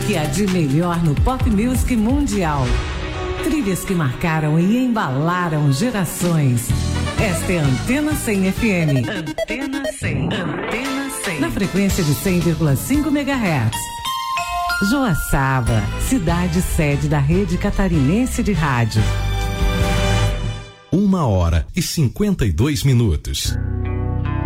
que há de melhor no pop music mundial. Trilhas que marcaram e embalaram gerações. Esta é a Antena 100 FM. Antena 100. Antena 100. Na frequência de 100,5 MHz. Joaçaba, cidade sede da Rede Catarinense de Rádio. 1h52.